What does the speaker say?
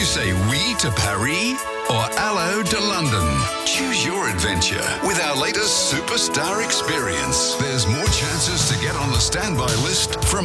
say oui to Paris or hello to London? Choose your adventure with our latest Superstar experience. There's more chances to get on the standby list from